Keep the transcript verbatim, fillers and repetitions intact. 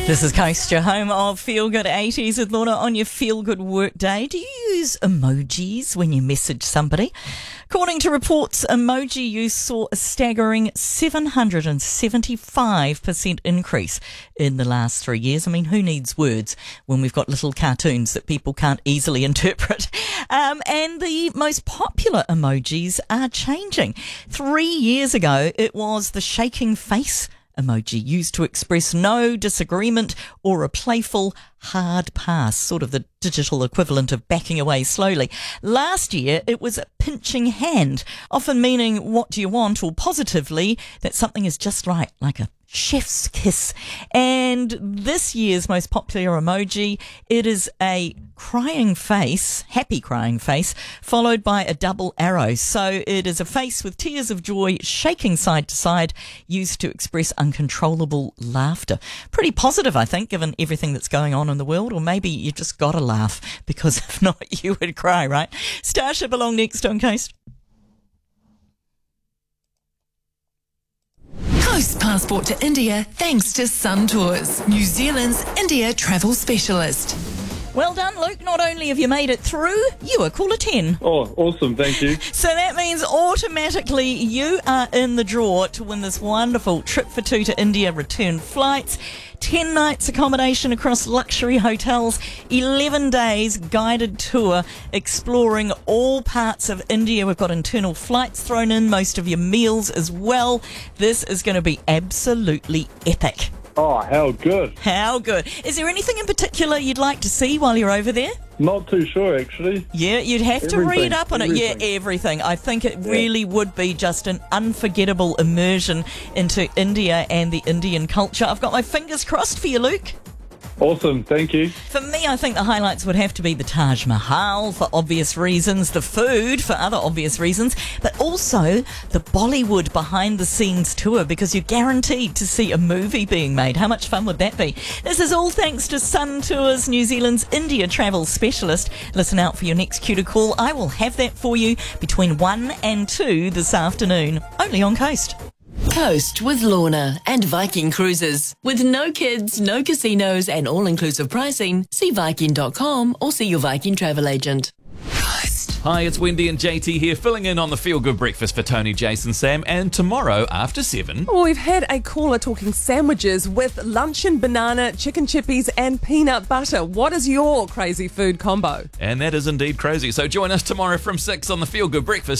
This is Coast, your home of Feel Good eighties with Lorna on your Feel Good work day. Do you use emojis when you message somebody? According to reports, emoji use saw a staggering seven hundred seventy-five percent increase in the last three years. I mean, who needs words when we've got little cartoons that people can't easily interpret? Um, and the most popular emojis are changing. Three years ago, it was the shaking face emoji, used to express no disagreement or a playful hard pass, sort of the digital equivalent of backing away slowly. Last year, it was a pinching hand, often meaning what do you want, or positively that something is just right, like a chef's kiss. And this year's most popular emoji, it is a crying face, happy crying face, followed by a double arrow. So it is a face with tears of joy shaking side to side, used to express uncontrollable laughter. Pretty positive, I think, given everything that's going on in the world, or maybe you just got to laugh, because if not, you would cry, right? Starship along next on Coast. Coast passport to India thanks to Sun Tours, New Zealand's India travel specialist. Well done, Luke. Not only have you made it through, you are caller ten. Oh, awesome. Thank you. So that means automatically you are in the draw to win this wonderful trip for two to India return flights. ten nights accommodation across luxury hotels, eleven days guided tour exploring all parts of India. We've got internal flights thrown in, most of your meals as well. This is going to be absolutely epic. Oh, how good. How good. Is there anything in particular you'd like to see while you're over there? Not too sure, actually. Yeah, you'd have to Everything, read up on everything. it. Yeah, everything. I think it Yeah. really would be just an unforgettable immersion into India and the Indian culture. I've got my fingers crossed for you, Luke. Awesome. Thank you. For me, I think the highlights would have to be the Taj Mahal for obvious reasons, the food for other obvious reasons, but also the Bollywood behind-the-scenes tour, because you're guaranteed to see a movie being made. How much fun would that be? This is all thanks to Sun Tours, New Zealand's India travel specialist. Listen out for your next cue to call. I will have that for you between one and two this afternoon, only on Coast. Coast with Lorna and Viking Cruises. With no kids, no casinos and all-inclusive pricing, see Viking dot com or see your Viking travel agent. Coast. Hi, it's Wendy and J T here, filling in on the Feel Good Breakfast for Tony, Jason, Sam, and tomorrow after seven. Well, we've had a caller talking sandwiches with luncheon banana, chicken chippies and peanut butter. What is your crazy food combo? And that is indeed crazy. So join us tomorrow from six on the Feel Good Breakfast.